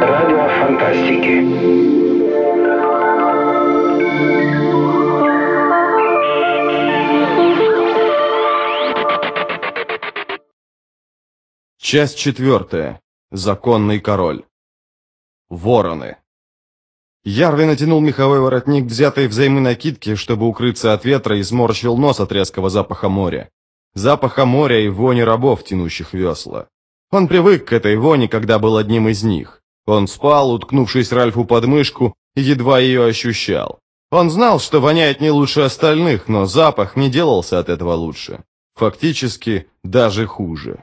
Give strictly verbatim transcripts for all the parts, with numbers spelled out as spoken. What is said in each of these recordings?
радио фантастики. Часть четвертая. Законный король. Вороны. Ярви натянул меховой воротник взятой взаймы накидки, чтобы укрыться от ветра, и сморщил нос от резкого запаха моря. Запаха моря и вони рабов, тянущих весла. Он привык к этой вони, когда был одним из них. Он спал, уткнувшись Ральфу под мышку, и едва ее ощущал. Он знал, что воняет не лучше остальных, но запах не делался от этого лучше. Фактически, даже хуже.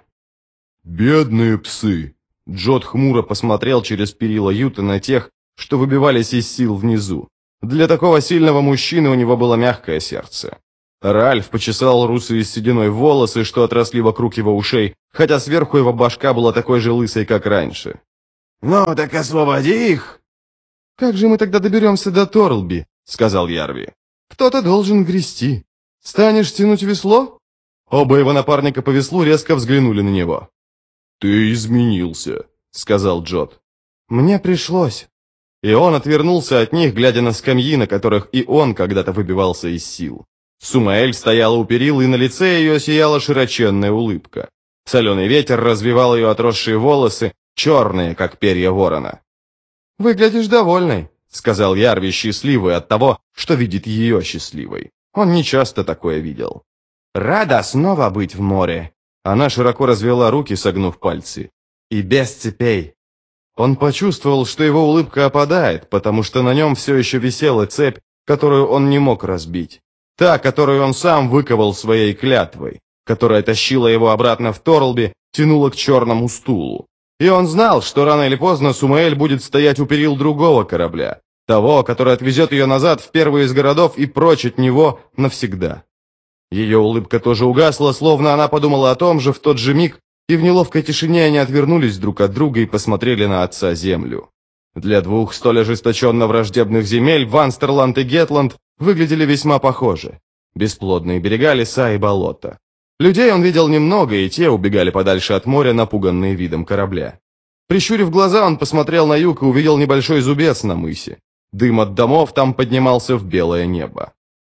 «Бедные псы!» Джот хмуро посмотрел через перила юта на тех, что выбивались из сил внизу. Для такого сильного мужчины у него было мягкое сердце. Ральф почесал русые сединой волосы, что отросли вокруг его ушей, хотя сверху его башка была такой же лысой, как раньше. «Ну, так освободи их!» «Как же мы тогда доберемся до Торлби?» — сказал Ярви. «Кто-то должен грести. Станешь тянуть весло?» Оба его напарника по веслу резко взглянули на него. «Ты изменился», — сказал Джот. «Мне пришлось». И он отвернулся от них, глядя на скамьи, на которых и он когда-то выбивался из сил. Сумаэль стояла у перил, и на лице ее сияла широченная улыбка. Соленый ветер развивал ее отросшие волосы, черные, как перья ворона. «Выглядишь довольной», — сказал Ярви, счастливый от того, что видит ее счастливой. Он нечасто такое видел. «Рада снова быть в море». Она широко развела руки, согнув пальцы. «И без цепей». Он почувствовал, что его улыбка опадает, потому что на нем все еще висела цепь, которую он не мог разбить. Та, которую он сам выковал своей клятвой, которая тащила его обратно в Торлби, тянула к черному стулу. И он знал, что рано или поздно Сумаэль будет стоять у перил другого корабля, того, который отвезет ее назад в первый из городов и прочь от него навсегда. Ее улыбка тоже угасла, словно она подумала о том же в тот же миг, и в неловкой тишине они отвернулись друг от друга и посмотрели на отца землю. Для двух столь ожесточенно враждебных земель Ванстерланд и Гетланд выглядели весьма похожи. Бесплодные берега, леса и болота. Людей он видел немного, и те убегали подальше от моря, напуганные видом корабля. Прищурив глаза, он посмотрел на юг и увидел небольшой зубец на мысе. Дым от домов там поднимался в белое небо.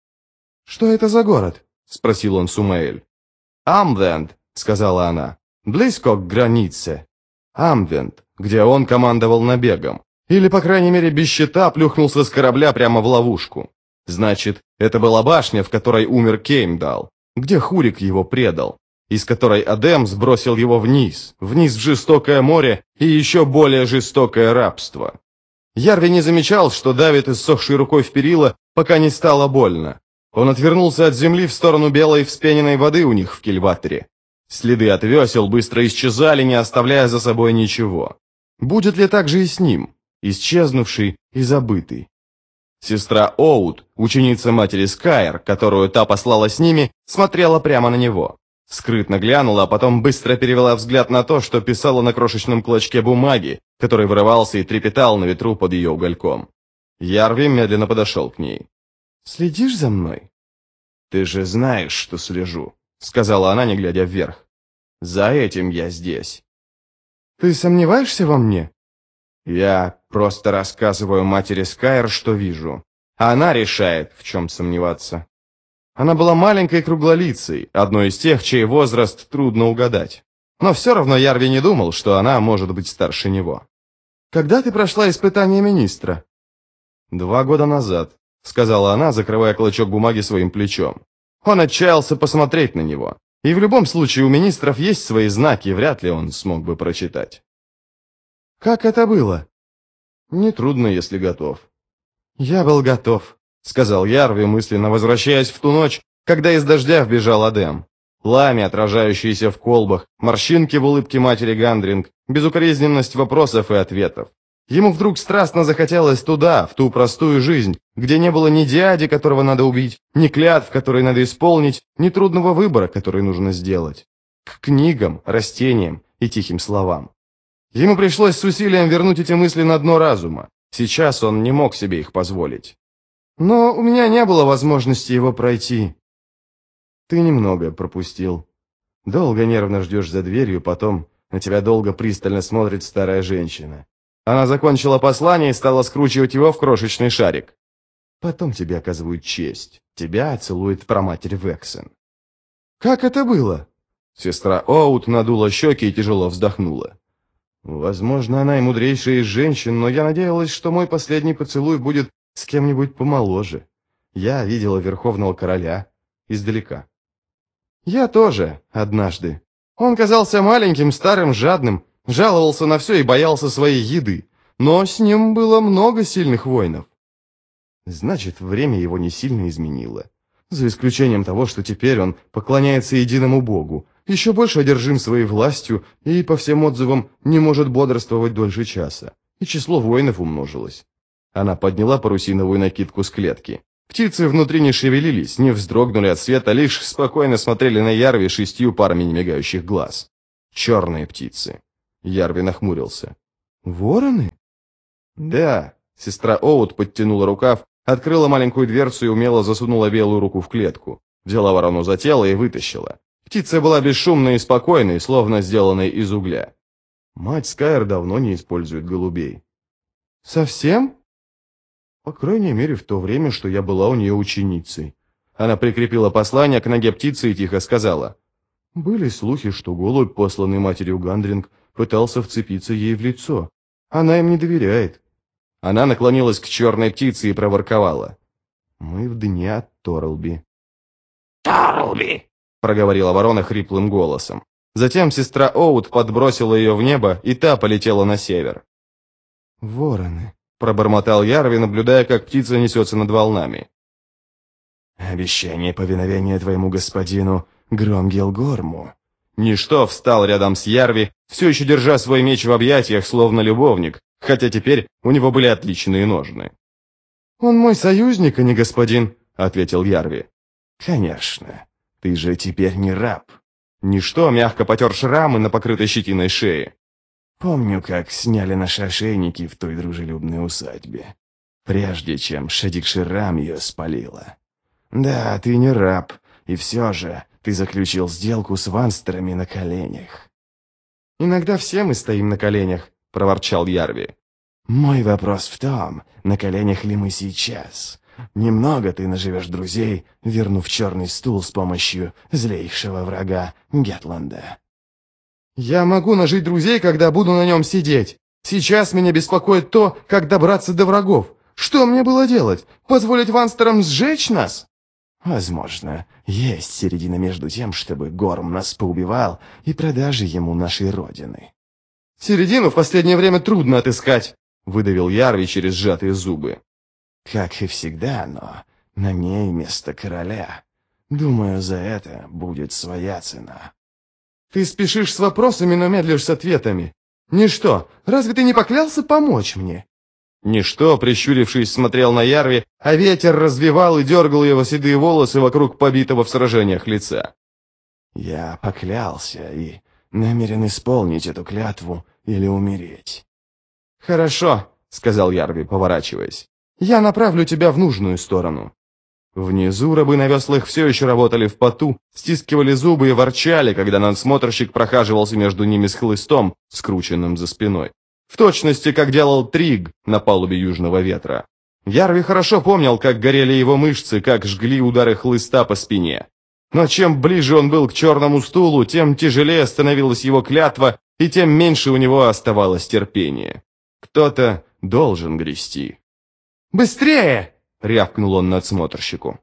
«Что это за город?» — спросил он Сумаэль. «Амвенд», — сказала она, — «близко к границе». Амвенд, где он командовал набегом. Или, по крайней мере, без щита плюхнулся с корабля прямо в ловушку. Значит, это была башня, в которой умер Кеймдал, где Хурик его предал, из которой Адем сбросил его вниз, вниз в жестокое море и еще более жестокое рабство. Ярви не замечал, что давит иссохшей рукой в перила, пока не стало больно. Он отвернулся от земли в сторону белой вспененной воды у них в кильватере. Следы от весел быстро исчезали, не оставляя за собой ничего. Будет ли так же и с ним, исчезнувший и забытый? Сестра Оут, ученица матери Скайр, которую та послала с ними, смотрела прямо на него. Скрытно глянула, а потом быстро перевела взгляд на то, что писала на крошечном клочке бумаги, который вырывался и трепетал на ветру под ее угольком. Ярви медленно подошел к ней. «Следишь за мной?» «Ты же знаешь, что слежу», — сказала она, не глядя вверх. «За этим я здесь». «Ты сомневаешься во мне?» «Я просто рассказываю матери Скайр, что вижу. А она решает, в чем сомневаться». Она была маленькой круглолицей, одной из тех, чей возраст трудно угадать. Но все равно Ярви не думал, что она может быть старше него. «Когда ты прошла испытание министра?» «Два года назад», — сказала она, закрывая клочок бумаги своим плечом. Он отчаялся посмотреть на него. И в любом случае у министров есть свои знаки, вряд ли он смог бы прочитать. «Как это было?» «Нетрудно, если готов». «Я был готов», — сказал Ярви, мысленно возвращаясь в ту ночь, когда из дождя вбежал Адем. Пламя, отражающееся в колбах, морщинки в улыбке матери Гандринг, безукоризненность вопросов и ответов. Ему вдруг страстно захотелось туда, в ту простую жизнь, где не было ни дяди, которого надо убить, ни клятв, которые надо исполнить, ни трудного выбора, который нужно сделать. К книгам, растениям и тихим словам. Ему пришлось с усилием вернуть эти мысли на дно разума. Сейчас он не мог себе их позволить. Но у меня не было возможности его пройти. Ты немного пропустил. Долго нервно ждешь за дверью, потом на тебя долго пристально смотрит старая женщина. Она закончила послание и стала скручивать его в крошечный шарик. «Потом тебе оказывают честь. Тебя целует праматерь Вексен». «Как это было?» Сестра Оут надула щеки и тяжело вздохнула. «Возможно, она и мудрейшая из женщин, но я надеялась, что мой последний поцелуй будет с кем-нибудь помоложе. Я видела Верховного Короля издалека». «Я тоже, однажды. Он казался маленьким, старым, жадным, жаловался на все и боялся своей еды. Но с ним было много сильных воинов». Значит, время его не сильно изменило. За исключением того, что теперь он поклоняется единому Богу, еще больше одержим своей властью и, по всем отзывам, не может бодрствовать дольше часа. И число воинов умножилось. Она подняла парусиновую накидку с клетки. Птицы внутри не шевелились, не вздрогнули от света, лишь спокойно смотрели на Ярви шестью парами немигающих глаз. Черные птицы. Ярви нахмурился. «Вороны?» «Да». Сестра Оут подтянула рукав, открыла маленькую дверцу и умело засунула белую руку в клетку. Взяла ворону за тело и вытащила. Птица была бесшумной и спокойной, словно сделанной из угля. Мать Скайр давно не использует голубей. «Совсем?» «По крайней мере, в то время, что я была у нее ученицей». Она прикрепила послание к ноге птицы и тихо сказала. «Были слухи, что голубь, посланный матерью Гандринг, пытался вцепиться ей в лицо. Она им не доверяет». Она наклонилась к черной птице и проворковала. «Мы в дне от Торлби». Торлби! — проговорила ворона хриплым голосом. Затем сестра Оут подбросила ее в небо, и та полетела на север. «Вороны», — пробормотал Ярви, наблюдая, как птица несется над волнами. «Обещание повиновения твоему господину Громгилгорму». Ничто встал рядом с Ярви, все еще держа свой меч в объятиях, словно любовник, хотя теперь у него были отличные ножны. «Он мой союзник, а не господин», — ответил Ярви. «Конечно. Ты же теперь не раб». Ничто мягко потер шрамы на покрытой щетиной шее. «Помню, как сняли наши ошейники в той дружелюбной усадьбе, прежде чем Шадик-Ширам ее спалила. Да, ты не раб, и все же ты заключил сделку с ванстерами на коленях». «Иногда все мы стоим на коленях», — проворчал Ярви. «Мой вопрос в том, на коленях ли мы сейчас. Немного ты наживешь друзей, вернув черный стул с помощью злейшего врага Гетланда». «Я могу нажить друзей, когда буду на нем сидеть. Сейчас меня беспокоит то, как добраться до врагов. Что мне было делать? Позволить ванстерам сжечь нас?» «Возможно, есть середина между тем, чтобы Горм нас поубивал, и продажей ему нашей родины». «Середину в последнее время трудно отыскать», — выдавил Ярви через сжатые зубы. «Как и всегда, но на ней место короля. Думаю, за это будет своя цена». «Ты спешишь с вопросами, но медлишь с ответами. Ничто, разве ты не поклялся помочь мне?» Ничто, прищурившись, смотрел на Ярви, а ветер развивал и дергал его седые волосы вокруг побитого в сражениях лица. «Я поклялся и намерен исполнить эту клятву или умереть». «Хорошо», — сказал Ярви, поворачиваясь. «Я направлю тебя в нужную сторону». Внизу рабы на веслах все еще работали в поту, стискивали зубы и ворчали, когда надсмотрщик прохаживался между ними с хлыстом, скрученным за спиной. В точности, как делал Триг на палубе Южного Ветра. Ярви хорошо помнил, как горели его мышцы, как жгли удары хлыста по спине. Но чем ближе он был к черному стулу, тем тяжелее становилась его клятва, и тем меньше у него оставалось терпения. Кто-то должен грести. «Быстрее!» — рявкнул он надсмотрщику.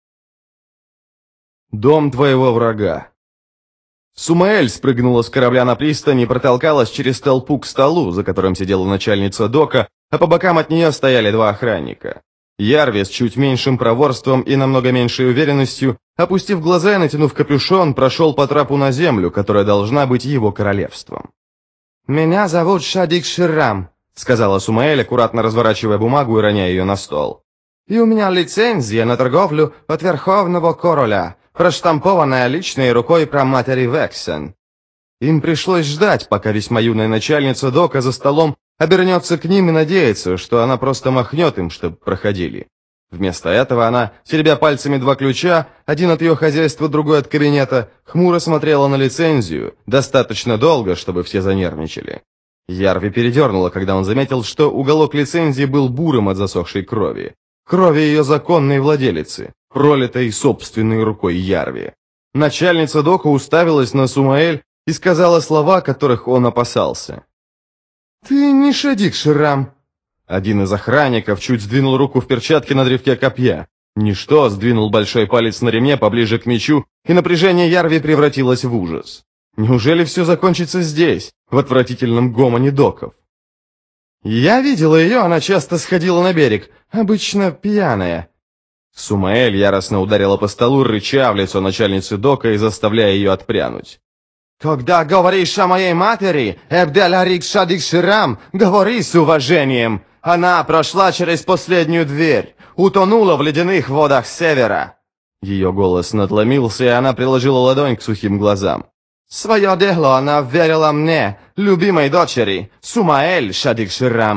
«Дом твоего врага». Сумаэль спрыгнула с корабля на пристани и протолкалась через толпу к столу, за которым сидела начальница дока, а по бокам от нее стояли два охранника. Ярви с чуть меньшим проворством и намного меньшей уверенностью, опустив глаза и натянув капюшон, прошел по трапу на землю, которая должна быть его королевством. «Меня зовут Шадик-Ширам», — сказала Сумаэль, аккуратно разворачивая бумагу и роняя ее на стол. «И у меня лицензия на торговлю от Верховного Короля, проштампованная личной рукой праматери Вексен». Им пришлось ждать, пока весьма юная начальница дока за столом обернется к ним и надеется, что она просто махнет им, чтобы проходили. Вместо этого она, теребя пальцами два ключа, один от ее хозяйства, другой от кабинета, хмуро смотрела на лицензию, достаточно долго, чтобы все занервничали. Ярви передернуло, когда он заметил, что уголок лицензии был бурым от засохшей крови. Крови ее законной владелицы, пролитой собственной рукой Ярви. Начальница дока уставилась на Сумаэль и сказала слова, которых он опасался. «Ты не Шадик Ширам». Один из охранников чуть сдвинул руку в перчатке на древке копья. Ничто сдвинул большой палец на ремне поближе к мечу, и напряжение Ярви превратилось в ужас. Неужели все закончится здесь, в отвратительном гомоне доков? «Я видела ее, она часто сходила на берег, обычно пьяная». Сумаэль яростно ударила по столу, рыча в лицо начальницы дока и заставляя ее отпрянуть. «Когда говоришь о моей матери, Эбдель-Арик Шадик Ширам, говори с уважением. Она прошла через последнюю дверь, утонула в ледяных водах севера». Ее голос надломился, и она приложила ладонь к сухим глазам. «Свое дело она верила мне, любимой дочери, Сумаэль Шадик Ширам.